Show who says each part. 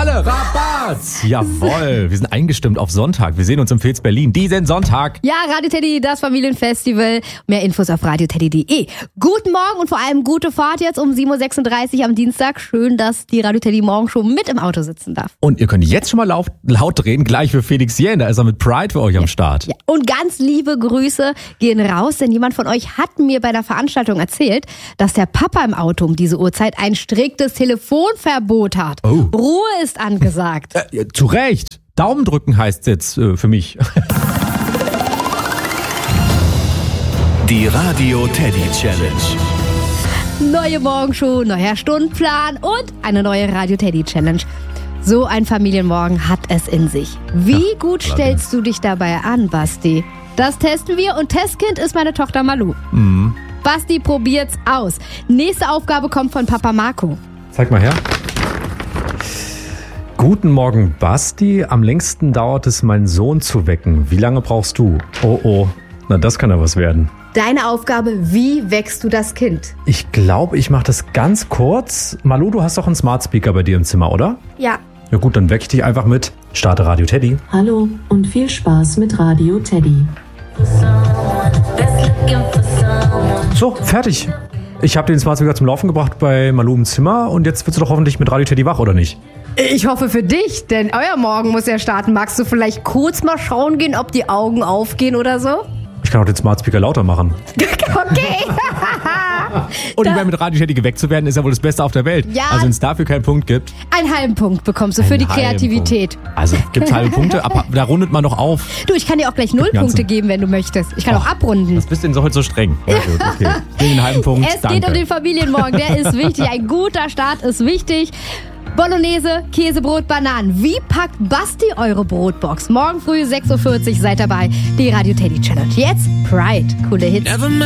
Speaker 1: Alle Rabatz! Jawohl, wir sind eingestimmt auf Sonntag. Wir sehen uns im Filz Berlin diesen Sonntag.
Speaker 2: Ja, Radio Teddy, das Familienfestival. Mehr Infos auf radioteddy.de. Guten Morgen und vor allem gute Fahrt jetzt um 7.36 Uhr am Dienstag. Schön, dass die Radio Teddy morgen schon mit im Auto sitzen darf.
Speaker 1: Und ihr könnt jetzt schon mal laut drehen, gleich für Felix Jähn. Da ist er mit Pride für euch am Start.
Speaker 2: Ja. Und ganz liebe Grüße gehen raus, denn jemand von euch hat mir bei der Veranstaltung erzählt, dass der Papa im Auto um diese Uhrzeit ein striktes Telefonverbot hat.
Speaker 1: Oh.
Speaker 2: Ruhe ist angesagt.
Speaker 1: Zu Recht. Daumen drücken heißt jetzt für mich.
Speaker 3: Die Radio Teddy Challenge.
Speaker 2: Neue Morgenshow, neuer Stundenplan und eine neue Radio Teddy Challenge. So ein Familienmorgen hat es in sich. Wie gut stellst du dich dabei an, Basti? Das testen wir und Testkind ist meine Tochter Malu.
Speaker 1: Mhm.
Speaker 2: Basti probiert's aus. Nächste Aufgabe kommt von Papa Marco.
Speaker 1: Zeig mal her. Guten Morgen, Basti. Am längsten dauert es, meinen Sohn zu wecken. Wie lange brauchst du? Oh, na das kann ja was werden.
Speaker 2: Deine Aufgabe, wie wächst du das Kind?
Speaker 1: Ich glaube, ich mache das ganz kurz. Malu, du hast doch einen Smart Speaker bei dir im Zimmer, oder?
Speaker 2: Ja.
Speaker 1: Ja gut, dann wecke ich dich einfach mit. Starte Radio Teddy.
Speaker 4: Hallo und viel Spaß mit Radio Teddy.
Speaker 1: So, fertig. Ich habe den Smart Speaker zum Laufen gebracht bei Malu im Zimmer und jetzt wirst du doch hoffentlich mit Radio Teddy wach, oder nicht?
Speaker 2: Ich hoffe für dich, denn euer Morgen muss ja starten. Magst du vielleicht kurz mal schauen gehen, ob die Augen aufgehen oder so?
Speaker 1: Ich kann auch den Smart Speaker lauter machen.
Speaker 2: Okay.
Speaker 1: Und ich meine, mit Radio Teddy geweckt zu werden, ist ja wohl das Beste auf der Welt.
Speaker 2: Ja.
Speaker 1: Also wenn es dafür keinen Punkt gibt.
Speaker 2: Einen halben Punkt bekommst du für die Kreativität.
Speaker 1: Also gibt's halbe Punkte, aber da rundet man doch auf.
Speaker 2: Du, ich kann dir auch gleich 0 Punkte geben, wenn du möchtest. Ich kann auch abrunden.
Speaker 1: Was bist du denn heute so streng? Ja, gut, okay. Den halben Punkt,
Speaker 2: Es geht um den Familienmorgen, der ist wichtig. Ein guter Start ist wichtig. Bolognese, Käsebrot, Bananen. Wie packt Basti eure Brotbox? Morgen früh 6.40 Uhr seid dabei. Die Radio Teddy Challenge. Jetzt Pride. Coole Hits.